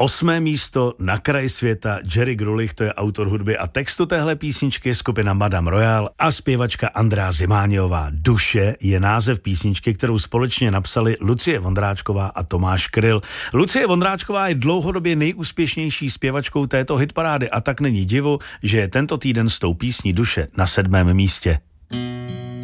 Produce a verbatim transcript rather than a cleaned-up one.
Osmé místo na kraji světa. Jerry Grulich, to je autor hudby a textu téhle písničky, skupina Madame Royale a zpěvačka Andrea Zimáňová. Duše je název písničky, kterou společně napsali Lucie Vondráčková a Tomáš Kryl. Lucie Vondráčková je dlouhodobě nejúspěšnější zpěvačkou této hitparády a tak není divu, že je tento týden s tou písní Duše na sedmém místě.